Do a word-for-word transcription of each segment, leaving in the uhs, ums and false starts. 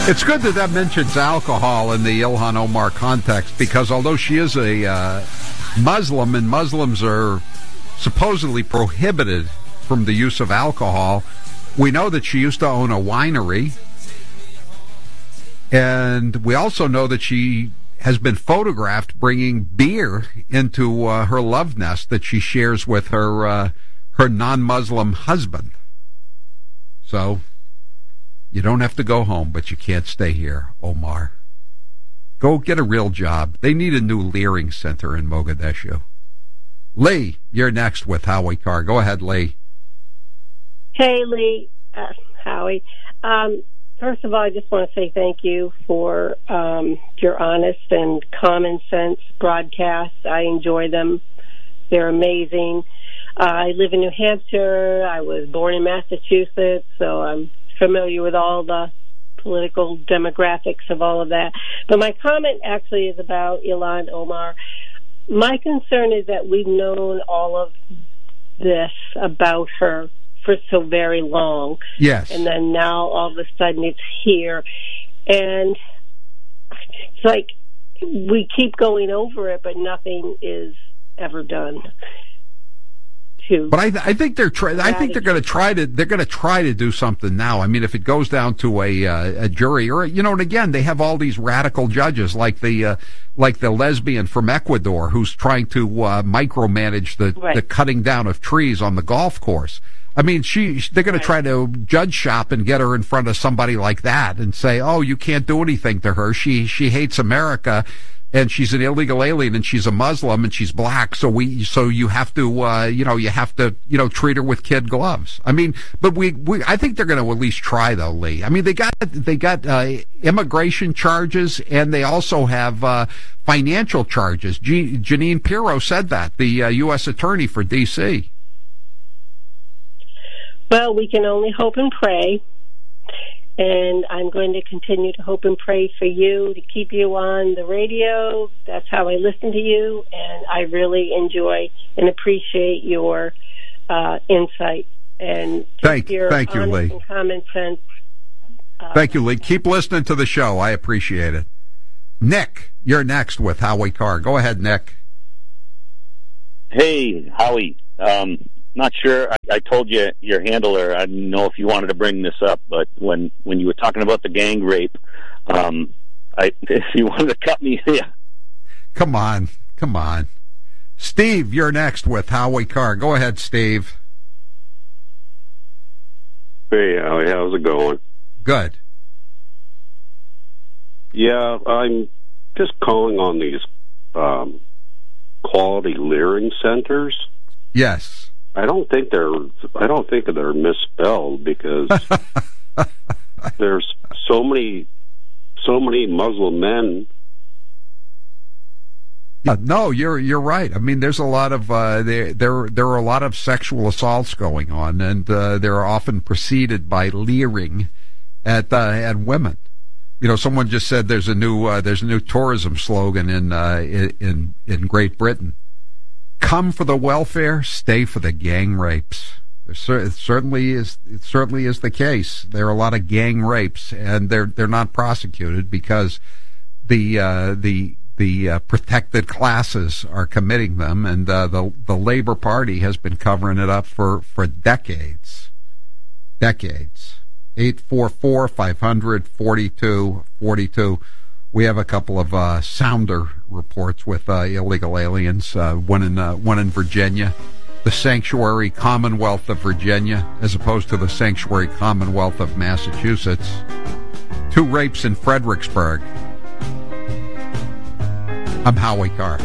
It's good that that mentions alcohol in the Ilhan Omar context, because although she is a uh, Muslim, and Muslims are supposedly prohibited from the use of alcohol, we know that she used to own a winery, and we also know that she has been photographed bringing beer into uh, her love nest that she shares with her uh, her non-Muslim husband. So you don't have to go home, but you can't stay here, Omar. Go get a real job. They need a new Leering Center in Mogadishu. Lee, you're next with Howie Carr. Go ahead, Lee. Hey, Lee. Uh, Howie. Um, first of all, I just want to say thank you for um, your honest and common sense broadcasts. I enjoy them. They're amazing. Uh, I live in New Hampshire. I was born in Massachusetts, so I'm familiar with all the political demographics of all of that. But my comment actually is about Ilhan Omar. My concern is that we've known all of this about her for so very long. Yes. And then now all of a sudden it's here. And it's like we keep going over it, but nothing is ever done. But I, th- I think they're try- I think they're going to try to they're going to try to do something now. I mean, if it goes down to a uh, a jury, or you know, and again, they have all these radical judges like the uh, like the lesbian from Ecuador who's trying to uh, micromanage the right. the cutting down of trees on the golf course. I mean, she they're going right. to try to judge shop and get her in front of somebody like that and say, "Oh, you can't do anything to her. She she hates America." And she's an illegal alien, and she's a Muslim, and she's black. So we, so you have to, uh, you know, you have to, you know, treat her with kid gloves. I mean, but we, we I think they're going to at least try, though, Lee. I mean, they got, they got uh, immigration charges, and they also have uh, financial charges. G- Jeanine Pirro said that, the uh, U S attorney for D C. Well, we can only hope and pray. And I'm going to continue to hope and pray for you, to keep you on the radio. That's how I listen to you, and I really enjoy and appreciate your uh, insight and thank, your thank you, Lee. And common sense. Uh, thank you, Lee. Keep listening to the show. I appreciate it. Nick, you're next with Howie Carr. Go ahead, Nick. Hey, Howie. Um, Not sure. I, I told you your handler. I didn't know if you wanted to bring this up, but when, when you were talking about the gang rape, um, I, if you wanted to cut me, yeah. Come on, come on, Steve. You're next with Howie Carr. Go ahead, Steve. Hey, Howie. How's it going? Good. Yeah, I'm just calling on these um, quality Leering centers. Yes. I don't think they're. I don't think they're misspelled because there's so many, so many Muslim men. Uh, no, you're you're right. I mean, there's a lot of uh, there there there are a lot of sexual assaults going on, and uh, they're often preceded by leering at uh, at women. You know, someone just said there's a new uh, there's a new tourism slogan in uh, in in Great Britain. Come for the welfare, stay for the gang rapes. There cer- it certainly is. It certainly is the case. There are a lot of gang rapes, and they're they're not prosecuted because the uh, the the uh, protected classes are committing them, and uh, the the Labor Party has been covering it up for, for decades, decades. Eight four four five hundred forty two forty two. We have a couple of uh, sounder reports with uh, illegal aliens. Uh, one in uh, one in Virginia, the Sanctuary Commonwealth of Virginia, as opposed to the Sanctuary Commonwealth of Massachusetts. Two rapes in Fredericksburg. I'm Howie Carr.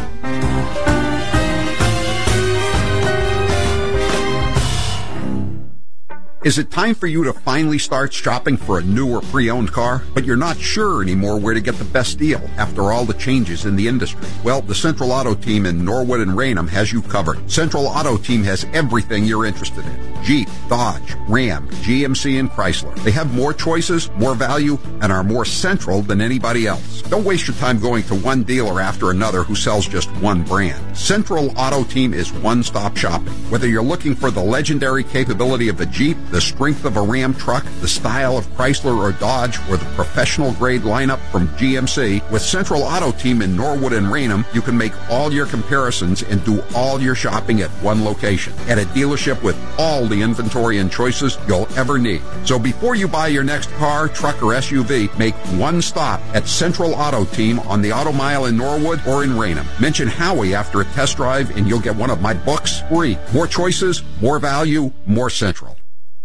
Is it time for you to finally start shopping for a new or pre-owned car, but you're not sure anymore where to get the best deal after all the changes in the industry? Well, the Central Auto Team in Norwood and Raynham has you covered. Central Auto Team has everything you're interested in. Jeep, Dodge, Ram, G M C, and Chrysler. They have more choices, more value, and are more central than anybody else. Don't waste your time going to one dealer after another who sells just one brand. Central Auto Team is one-stop shopping. Whether you're looking for the legendary capability of a Jeep the strength of a Ram truck, the style of Chrysler or Dodge, or the professional-grade lineup from G M C, with Central Auto Team in Norwood and Raynham, you can make all your comparisons and do all your shopping at one location, at a dealership with all the inventory and choices you'll ever need. So before you buy your next car, truck, or S U V, make one stop at Central Auto Team on the Auto Mile in Norwood or in Raynham. Mention Howie after a test drive and you'll get one of my books free. More choices, more value, more Central.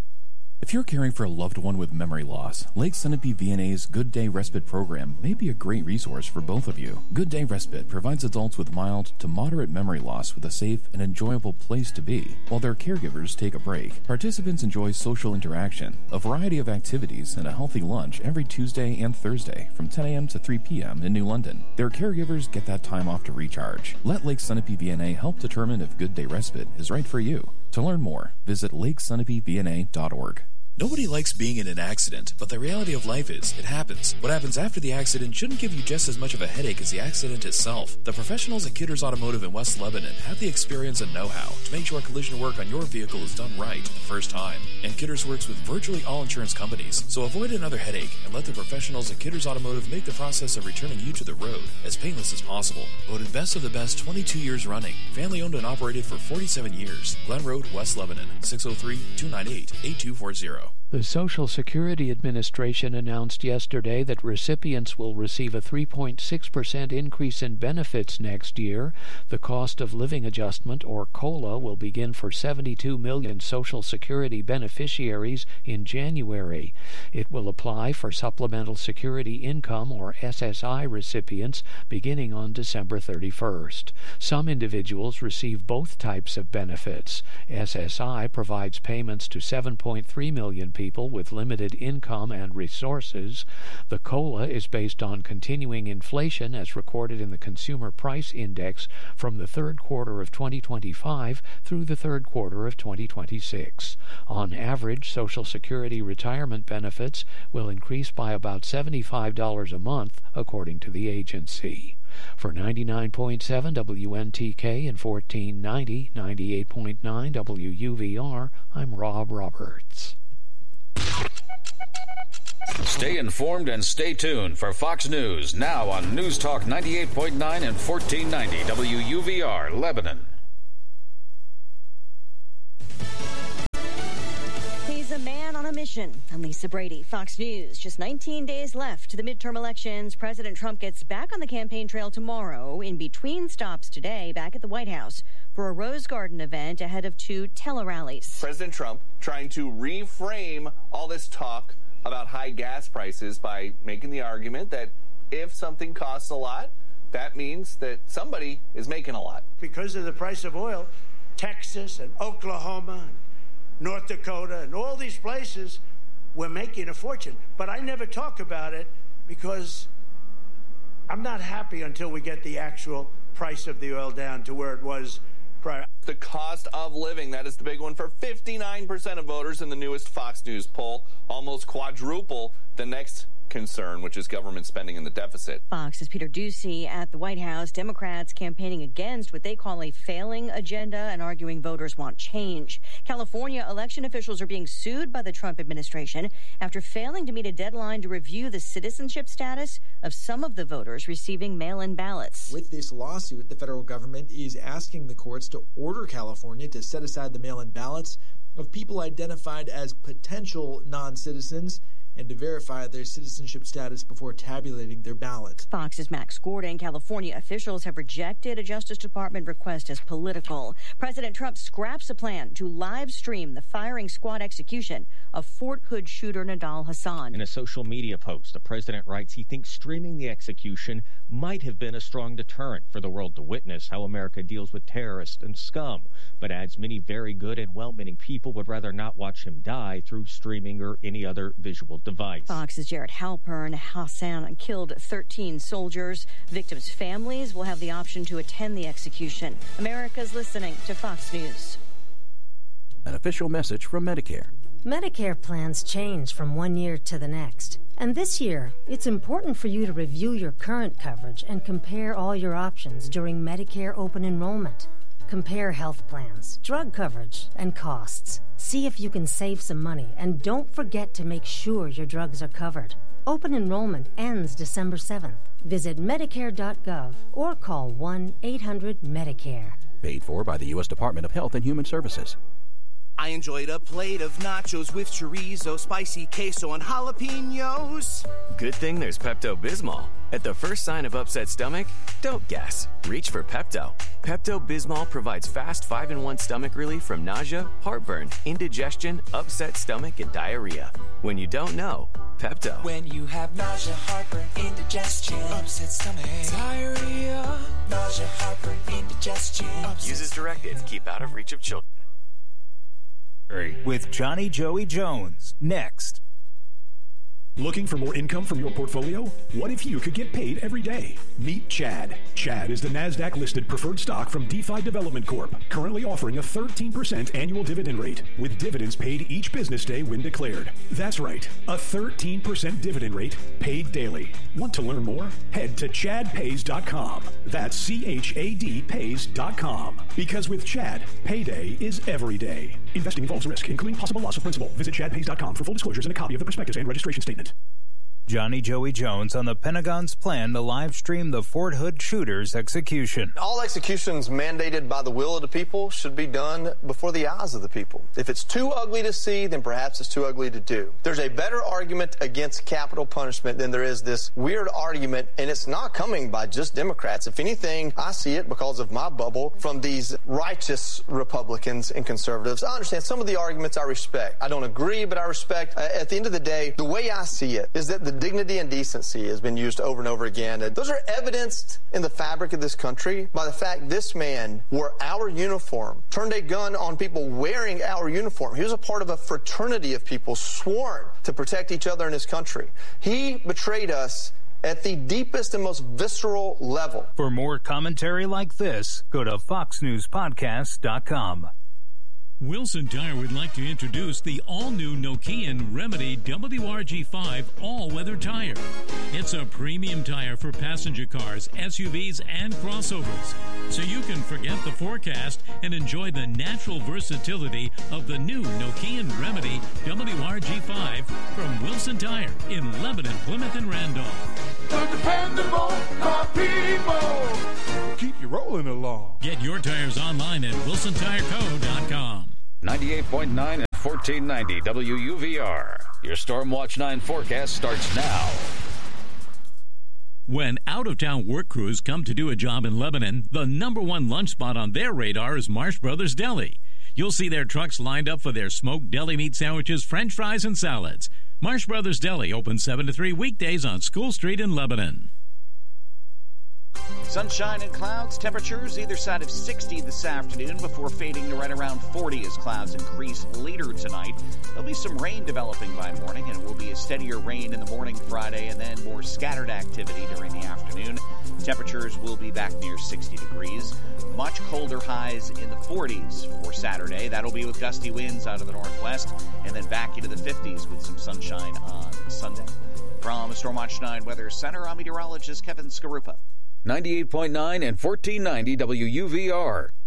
If you're caring for a loved one with memory loss, Lake Sunapee V N A's Good Day Respite program may be a great resource for both of you. Good Day Respite provides adults with mild to moderate memory loss with a safe and enjoyable place to be, while their caregivers take a break. Participants enjoy social interaction, a variety of activities, and a healthy lunch every Tuesday and Thursday from ten a.m. to three p.m. in New London. Their caregivers get that time off to recharge. Let Lake Sunapee V N A help determine if Good Day Respite is right for you. To learn more, visit lake sunapee v n a dot org. Nobody likes being in an accident, but the reality of life is, it happens. What happens after the accident shouldn't give you just as much of a headache as the accident itself. The professionals at Kidders Automotive in West Lebanon have the experience and know-how to make sure collision work on your vehicle is done right the first time. And Kidders works with virtually all insurance companies, so avoid another headache and let the professionals at Kidders Automotive make the process of returning you to the road as painless as possible. Voted best of the best twenty-two years running. Family owned and operated for forty-seven years. Glen Road, West Lebanon, six oh three, two nine eight, eight two four zero. The Social Security Administration announced yesterday that recipients will receive a three point six percent increase in benefits next year. The cost of living adjustment, or COLA, will begin for seventy-two million Social Security beneficiaries in January. It will apply for Supplemental Security Income, or S S I, recipients beginning on December thirty-first. Some individuals receive both types of benefits. S S I provides payments to seven point three million people with limited income and resources. The COLA is based on continuing inflation as recorded in the Consumer Price Index from the third quarter of twenty twenty-five through the third quarter of twenty twenty-six. On average, Social Security retirement benefits will increase by about seventy-five dollars a month, according to the agency. For ninety-nine point seven W N T K and fourteen ninety, ninety-eight point nine W U V R, I'm Rob Roberts. Stay informed and stay tuned for Fox News, now on News Talk ninety-eight point nine and fourteen ninety W U V R, Lebanon. He's a man on a mission. I'm Lisa Brady, Fox News. Just nineteen days left to the midterm elections. President Trump gets back on the campaign trail tomorrow, in between stops today back at the White House for a Rose Garden event ahead of two tele-rallies. President Trump trying to reframe all this talk about high gas prices by making the argument that if something costs a lot, that means that somebody is making a lot. Because of the price of oil, Texas and Oklahoma and North Dakota and all these places were making a fortune. But I never talk about it because I'm not happy until we get the actual price of the oil down to where it was prior. The cost of living, that is the big one for fifty-nine percent of voters in the newest Fox News poll, almost quadruple the next concern, which is government spending and the deficit. Fox's Peter Doocy at the White House. Democrats campaigning against what they call a failing agenda and arguing voters want change. California election officials are being sued by the Trump administration after failing to meet a deadline to review the citizenship status of some of the voters receiving mail-in ballots. With this lawsuit, the federal government is asking the courts to order California to set aside the mail-in ballots of people identified as potential non-citizens and to verify their citizenship status before tabulating their ballot. Fox's Max Gordon. California officials have rejected a Justice Department request as political. President Trump scraps a plan to live stream the firing squad execution of Fort Hood shooter Nidal Hasan. In a social media post, the president writes he thinks streaming the execution might have been a strong deterrent for the world to witness how America deals with terrorists and scum, but adds many very good and well-meaning people would rather not watch him die through streaming or any other visual device. Fox's Jared Halpern. Hassan killed thirteen soldiers. Victims' families will have the option to attend the execution. America's listening to Fox News. An official message from Medicare. Medicare plans change from one year to the next. And this year, it's important for you to review your current coverage and compare all your options during Medicare open enrollment. Compare health plans, drug coverage, and costs. See if you can save some money, and don't forget to make sure your drugs are covered. Open enrollment ends December seventh. Visit Medicare dot gov or call one eight hundred Medicare. Paid for by the U S Department of Health and Human Services. I enjoyed a plate of nachos with chorizo, spicy queso, and jalapenos. Good thing there's Pepto-Bismol. At the first sign of upset stomach, don't guess. Reach for Pepto. Pepto-Bismol provides fast five in one stomach relief from nausea, heartburn, indigestion, upset stomach, and diarrhea. When you don't know, Pepto. When you have nausea, heartburn, indigestion, upset stomach, diarrhea, nausea, heartburn, indigestion. Use as directed. Keep out of reach of children. With Johnny Joey Jones, next. Looking for more income from your portfolio? What if you could get paid every day? Meet Chad. Chad is the NASDAQ-listed preferred stock from DeFi Development Corp, currently offering a thirteen percent annual dividend rate, with dividends paid each business day when declared. That's right, a thirteen percent dividend rate paid daily. Want to learn more? Head to chad pays dot com. That's C H A D pays dot com. Because with Chad, payday is every day. Investing involves risk, including possible loss of principal. Visit chad pays dot com for full disclosures and a copy of the prospectus and registration statement. Johnny Joey Jones on the Pentagon's plan to live stream the Fort Hood shooter's execution. All executions mandated by the will of the people should be done before the eyes of the people. If it's too ugly to see, then perhaps it's too ugly to do. There's a better argument against capital punishment than there is this weird argument, and it's not coming by just Democrats. If anything, I see it because of my bubble from these righteous Republicans and conservatives. I understand some of the arguments I respect. I don't agree, but I respect. Uh, at the end of the day, the way I see it is that the dignity and decency has been used over and over again. And those are evidenced in the fabric of this country by the fact this man wore our uniform, turned a gun on people wearing our uniform. He was a part of a fraternity of people sworn to protect each other in this country. He betrayed us at the deepest and most visceral level. For more commentary like this, go to fox news podcast dot com. Wilson Tire would like to introduce the all-new Nokian Remedy W R G five all-weather tire. It's a premium tire for passenger cars, S U Vs, and crossovers, so you can forget the forecast and enjoy the natural versatility of the new Nokian Remedy W R G five from Wilson Tire in Lebanon, Plymouth, and Randolph. The dependable car people. Keep you rolling along. Get your tires online at wilson tire co dot com. ninety-eight point nine and fourteen ninety W U V R. Your Stormwatch nine forecast starts now. When out-of-town work crews come to do a job in Lebanon, the number one lunch spot on their radar is Marsh Brothers Deli. You'll see their trucks lined up for their smoked deli meat sandwiches, french fries, and salads. Marsh Brothers Deli opens seven to three weekdays on School Street in Lebanon. Sunshine and clouds, temperatures either side of sixty this afternoon before fading to right around forty as clouds increase later tonight. There'll be some rain developing by morning, and it will be a steadier rain in the morning Friday and then more scattered activity during the afternoon. Temperatures will be back near sixty degrees. Much colder highs in the forties for Saturday. That'll be with gusty winds out of the northwest and then back into the fifties with some sunshine on Sunday. From Stormwatch nine Weather Center, I'm meteorologist Kevin Skarupa. ninety-eight point nine and fourteen ninety W U V R.